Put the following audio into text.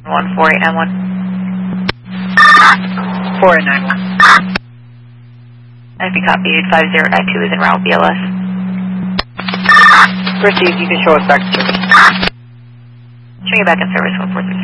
4891. 4891. If you copied, 5092 is en route, BLS. Received, you can show us back to service. Showing you back in service, 143.